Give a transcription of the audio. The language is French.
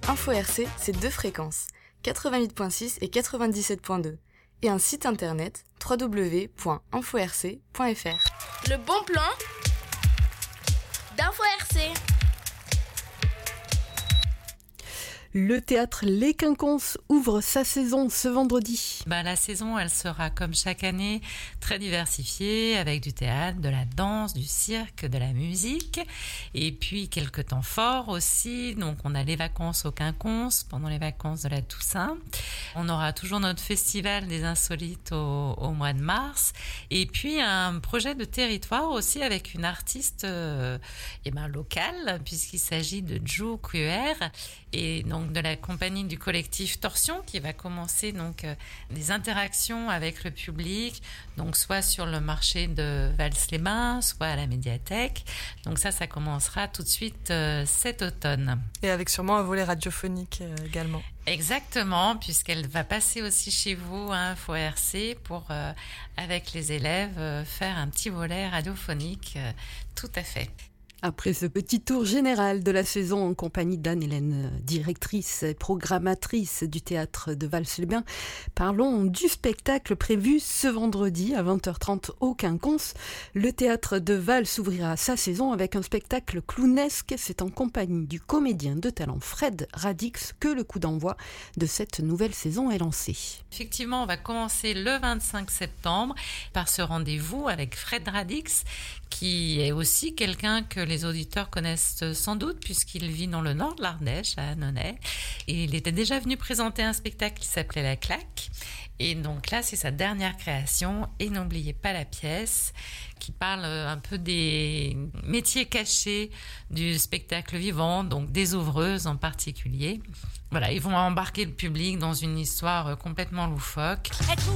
Info RC, c'est 2 fréquences, 88.6 et 97.2, et un site internet www.inforc.fr. Le bon plan d'Info RC. Le théâtre Les Quinconces ouvre sa saison ce vendredi. La saison, elle sera comme chaque année très diversifiée avec du théâtre, de la danse, du cirque, de la musique et puis quelques temps forts aussi. Donc on a les vacances aux Quinconces pendant les vacances de la Toussaint. On aura toujours notre festival des insolites au mois de mars et puis un projet de territoire aussi avec une artiste locale puisqu'il s'agit de Jo Cruer et donc de la compagnie du collectif Torsion qui va commencer donc des interactions avec le public, donc soit sur le marché de Vals-les-Bains, soit à la médiathèque. Donc ça commencera tout de suite cet automne. Et avec sûrement un volet radiophonique également. Exactement, puisqu'elle va passer aussi chez vous à Info RC pour, avec les élèves, faire un petit volet radiophonique. Tout à fait. Après ce petit tour général de la saison en compagnie d'Anne-Hélène, directrice et programmatrice du théâtre de Vals-les-Bains, parlons du spectacle prévu ce vendredi à 20h30 au Quinconces. Le théâtre de Vals ouvrira sa saison avec un spectacle clownesque. C'est en compagnie du comédien de talent Fred Radix que le coup d'envoi de cette nouvelle saison est lancé. Effectivement, on va commencer le 25 septembre par ce rendez-vous avec Fred Radix, qui est aussi quelqu'un que les auditeurs connaissent sans doute puisqu'il vit dans le nord de l'Ardèche, à Annonay. Et il était déjà venu présenter un spectacle qui s'appelait La Claque. Et donc là, c'est sa dernière création. Et n'oubliez pas la pièce qui parle un peu des métiers cachés du spectacle vivant, donc des ouvreuses en particulier. Voilà, ils vont embarquer le public dans une histoire complètement loufoque.